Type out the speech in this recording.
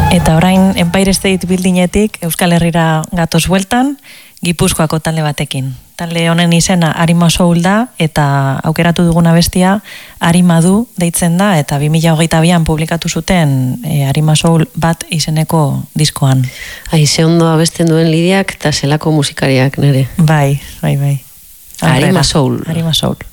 Eta orain Empire State Buildingetik Euskal Herrira gatoz bueltan, Gipuzkoako talde batekin. Talde honen izena Arima Soul da, eta aukeratu duguna bestia Arima du deitzen da, eta 2022an publikatu zuten Arima Soul bat izeneko diskoan. Ze ondo abesten duen Lidiak eta zelako musikariak nere. Bai. Arima Soul. Arima Soul.